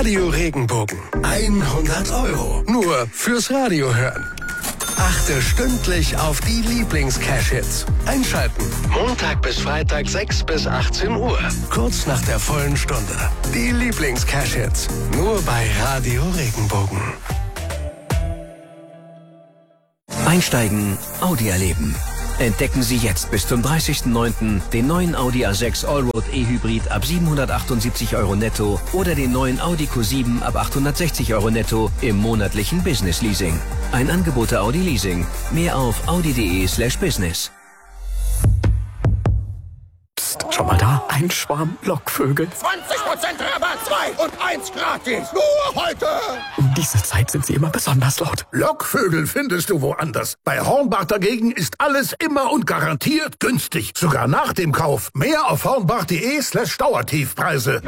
Radio Regenbogen. 100 €. Nur fürs Radio hören. Achte stündlich auf die Lieblings-Cash-Hits. Einschalten. Montag bis Freitag 6 bis 18 Uhr. Kurz nach der vollen Stunde. Die Lieblings-Cash-Hits. Nur bei Radio Regenbogen. Einsteigen, Audi erleben. Entdecken Sie jetzt bis zum 30.09. den neuen Audi A6 Allroad E-Hybrid ab 778 € netto oder den neuen Audi Q7 ab 860 € netto im monatlichen Business Leasing. Ein Angebot der Audi Leasing. Mehr auf audi.de/business. Psst, schau mal da, ein Schwarm Lockvögel. 20% Rabatt, 2 und 1 gratis. Nur heute. Um diese Zeit sind sie immer besonders laut. Lockvögel findest du woanders. Bei Hornbach dagegen ist alles immer und garantiert günstig. Sogar nach dem Kauf. Mehr auf hornbach.de/Dauertiefpreise.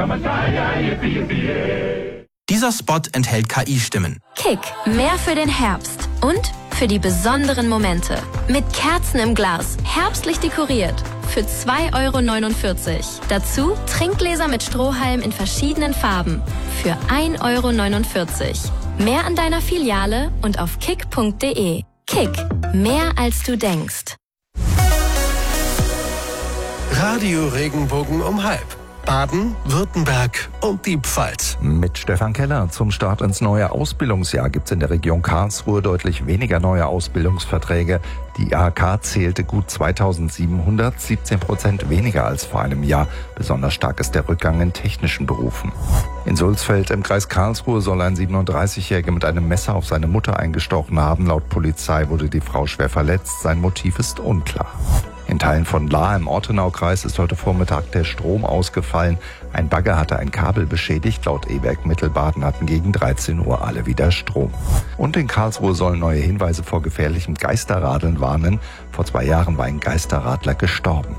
Dieser Spot enthält KI-Stimmen. Kick, mehr für den Herbst und für die besonderen Momente. Mit Kerzen im Glas, herbstlich dekoriert. Für 2,49 €. Dazu Trinkgläser mit Strohhalm in verschiedenen Farben. Für 1,49 €. Mehr an deiner Filiale und auf kick.de. Kick, mehr als du denkst. Radio Regenbogen um 12:30. Baden, Württemberg und die Pfalz. Mit Stefan Keller. Zum Start ins neue Ausbildungsjahr gibt es in der Region Karlsruhe deutlich weniger neue Ausbildungsverträge. Die IHK zählte gut 2700, 17% weniger als vor einem Jahr. Besonders stark ist der Rückgang in technischen Berufen. In Sulzfeld im Kreis Karlsruhe soll ein 37-Jähriger mit einem Messer auf seine Mutter eingestochen haben. Laut Polizei wurde die Frau schwer verletzt. Sein Motiv ist unklar. In Teilen von Lahr im Ortenaukreis ist heute Vormittag der Strom ausgefallen. Ein Bagger hatte ein Kabel beschädigt. Laut E-Werk Mittelbaden hatten gegen 13 Uhr alle wieder Strom. Und in Karlsruhe sollen neue Hinweise vor gefährlichem Geisterradeln warnen. Vor 2 Jahren war ein Geisterradler gestorben.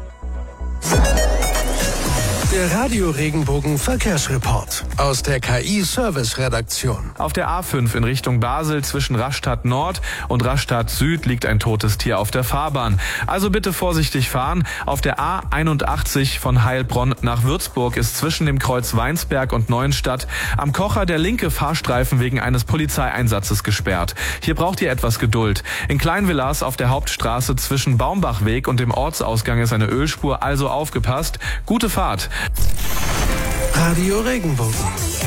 Der Radio Regenbogen Verkehrsreport aus der KI-Service-Redaktion. Auf der A5 in Richtung Basel zwischen Rastatt Nord und Rastatt Süd liegt ein totes Tier auf der Fahrbahn. Also bitte vorsichtig fahren. Auf der A81 von Heilbronn nach Würzburg ist zwischen dem Kreuz Weinsberg und Neuenstadt am Kocher der linke Fahrstreifen wegen eines Polizeieinsatzes gesperrt. Hier braucht ihr etwas Geduld. In Kleinvillas auf der Hauptstraße zwischen Baumbachweg und dem Ortsausgang ist eine Ölspur, also aufgepasst. Gute Fahrt. Radio Regenbogen.